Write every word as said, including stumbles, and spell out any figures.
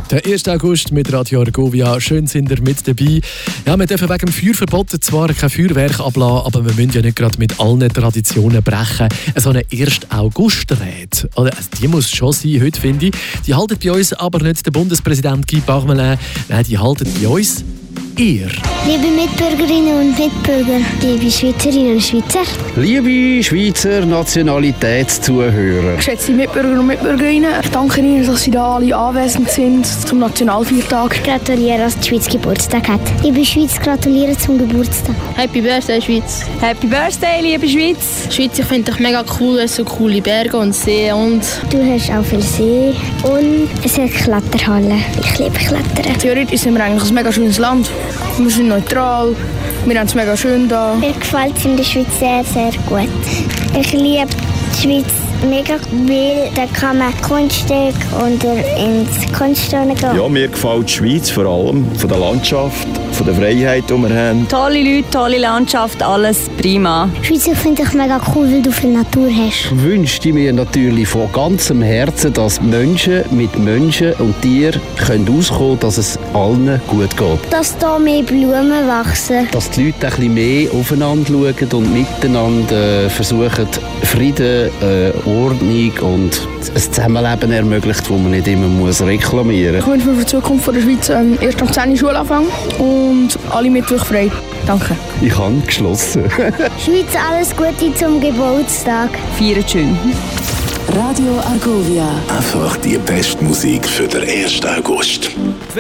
Der ersten August mit Radio Argovia. Schön sind ihr mit dabei. Ja, wir dürfen wegen dem Feuerverbot zwar kein Feuerwerk ablassen, aber wir müssen ja nicht gerade mit allen Traditionen brechen. So eine ersten August-Rede, also die muss schon sein heute, finde ich. Die haltet bei uns aber nicht der Bundespräsident Guy Parmelin. Nein, die haltet bei uns ihr. Liebe Mitbürgerinnen und Mitbürger, liebe Schweizerinnen und Schweizer. Liebe Schweizer Nationalitätszuhörer. Geschätzte Mitbürger und Mitbürgerinnen, ich danke Ihnen, dass Sie da alle anwesend sind zum Nationalfeiertag. Ich gratuliere, dass die Schweiz Geburtstag hat. Liebe Schweiz, gratuliere zum Geburtstag. Happy Birthday, Schweiz. Happy Birthday, liebe Schweiz. Schweiz, ich finde dich mega cool, es so coole Berge und Seen und... Du hast auch viel See und es hat Kletterhallen. Ich liebe Klettern. Theoretisch sind wir eigentlich ein mega schönes Land. Wir sind neutral, wir haben es mega schön da. Mir gefällt es in der Schweiz sehr, sehr gut. Ich liebe die Schweiz mega, weil da kann man Kunststück und ins Kunststone gehen. Ja, mir gefällt die Schweiz vor allem von der Landschaft, von der Freiheit, die wir haben. Tolle Leute, tolle Landschaft, alles prima. Die Schweiz finde ich mega cool, weil du viel Natur hast. Ich wünschte mir natürlich von ganzem Herzen, dass Menschen mit Menschen und Tieren können auskommen, dass es allen gut geht. Dass da mehr Blumen wachsen. Dass die Leute ein bisschen mehr aufeinander schauen und miteinander äh, versuchen, Frieden, äh, Ordnung und ein Zusammenleben ermöglicht, das man nicht immer muss reklamieren muss. Ich wünsche mir für die Zukunft der Schweiz ähm, erst am zehn Uhr Schulanfang und alle Mittwoch frei. Danke. Ich habe geschlossen. Schweiz, alles Gute zum Geburtstag. Feiert schön. Radio Argovia. Einfach die beste Musik für den ersten August.